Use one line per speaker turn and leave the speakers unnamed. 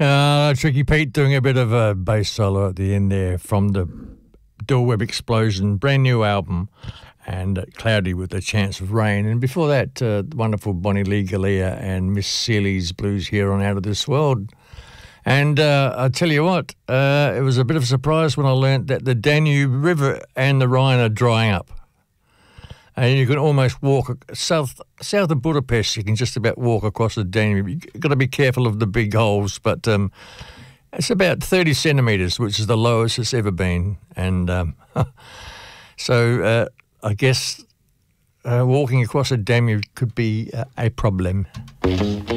Tricky Pete doing a bit of a bass solo at the end there from the Del Webb Explosion, brand new album, and Cloudy with a Chance of Rain. And before that, wonderful Bonnie Lee Galea and Miss Seeley's Blues Here on Out of This World. And I tell you what, it was a bit of a surprise when I learnt that the Danube River and the Rhine are drying up. And you can almost walk south of Budapest. You can just about walk across the Danube. You've got to be careful of the big holes, but it's about 30 centimetres, which is the lowest it's ever been. And so I guess walking across the Danube could be a problem.